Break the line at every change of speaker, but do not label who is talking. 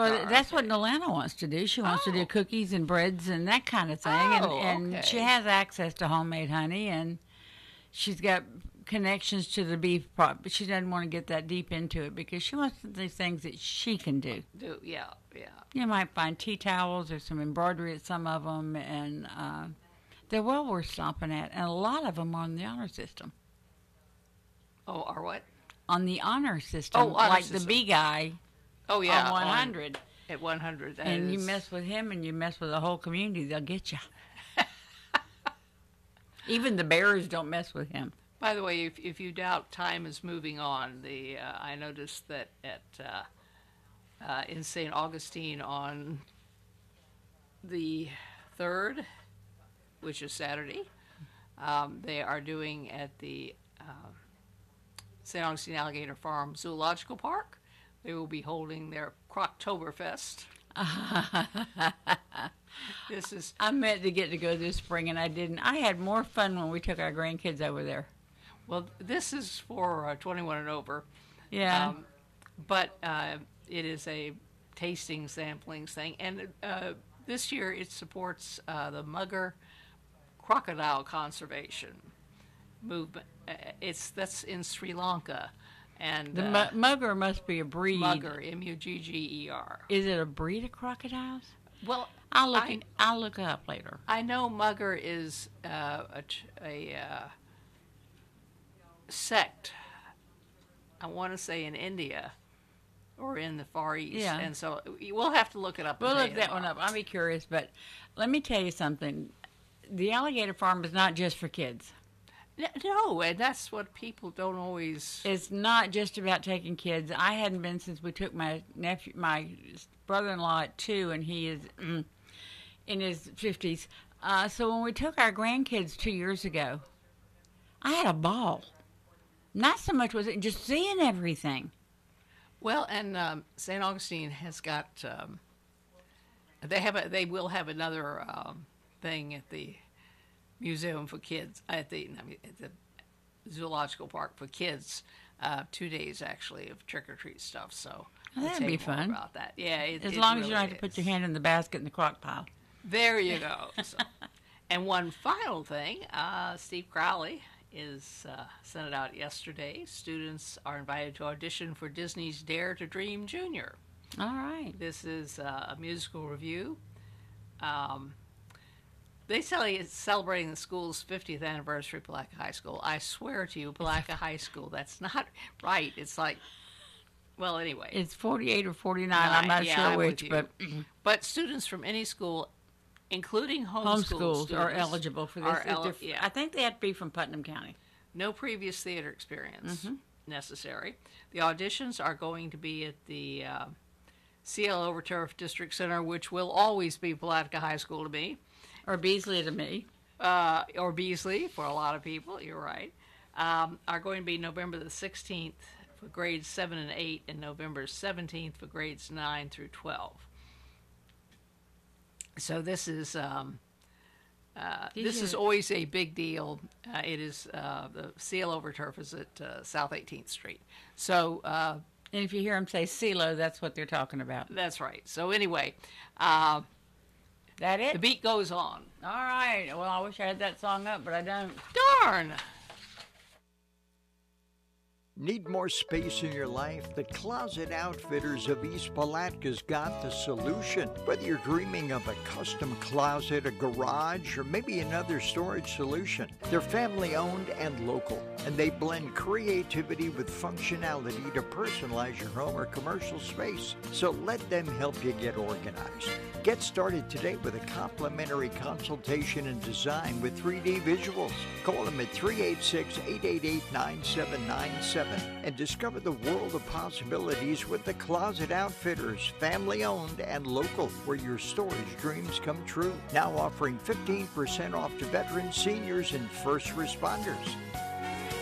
Well, that's what Nolana wants to do. She wants to do cookies and breads and that kind of thing. And she has access to homemade honey, and she's got connections to the beef pot, but she doesn't want to get that deep into it because she wants these things that she can do.
Yeah.
You might find tea towels or some embroidery at some of them, and they're well worth stopping at. And a lot of them are on the honor system.
Oh, are what?
On the honor system,
honor
like
system.
the B guy.
Oh, yeah.
On 100.
At 100.
And you mess with him and you mess with the whole community, they'll get you. Even the bears don't mess with him.
By the way, if you doubt time is moving on, I noticed that in St. Augustine on the 3rd, which is Saturday, they are doing at the St. Augustine Alligator Farm Zoological Park. They will be holding their Croctoberfest.
I meant to get to go this spring, and I didn't. I had more fun when we took our grandkids over there.
Well, this is for 21 and over.
Yeah.
But it is a tasting, samplings thing. And this year it supports the Mugger Crocodile Conservation Movement. That's in Sri Lanka. And
the mugger must be a breed.
Mugger, M-U-G-G-E-R.
Is it a breed of crocodiles?
Well,
I'll look it up later.
I know mugger is a sect. I want to say in India or in the Far East.
Yeah.
And so we'll have to look it up.
We'll look that one up. I'll be curious, but let me tell you something. The alligator farm is not just for kids.
No, and that's what people don't always...
It's not just about taking kids. I hadn't been since we took my brother-in-law at 2, and he is in his 50s. So when we took our grandkids 2 years ago, I had a ball. Not so much was it just seeing everything.
Well, and St. Augustine has got... They will have another thing at the museum for kids at the zoological park for kids. 2 days actually of trick or treat stuff. So
that'd be fun
about that. Yeah,
as long as you don't have to put your hand in the basket in the crock pile.
There you go. So, and one final thing, Steve Crowley sent it out yesterday. Students are invited to audition for Disney's Dare to Dream Junior.
All right.
This is a musical review. They say it's celebrating the school's 50th anniversary, Palatka High School. I swear to you, Palatka High School, that's not right. It's like, well, anyway.
It's 48 or 49, I'm not sure which.
But students from any school, including homeschooled
are eligible for this.
Yeah.
I think they have to be from Putnam County.
No previous theater experience necessary. The auditions are going to be at the CL Overturf District Center, which will always be Palatka High School to me.
Or Beasley to me.
Or Beasley for a lot of people, you're right. Are going to be November the 16th for grades 7 and 8 and November 17th for grades 9 through 12. So this is always a big deal. It is the CL Overturf is at South 18th Street. So
and if you hear them say CeeLo, that's what they're talking about.
That's right. So anyway,
that it?
The beat goes on.
All right. Well, I wish I had that song up, but I don't.
Darn.
Need more space in your life? The Closet Outfitters of East Palatka's got the solution. Whether you're dreaming of a custom closet, a garage, or maybe another storage solution, they're family-owned and local, and they blend creativity with functionality to personalize your home or commercial space. So let them help you get organized. Get started today with a complimentary consultation and design with 3D visuals. Call them at 386-888-9797 and discover the world of possibilities with the Closet Outfitters, family-owned and local, where your storage dreams come true. Now offering 15% off to veterans, seniors, and first responders.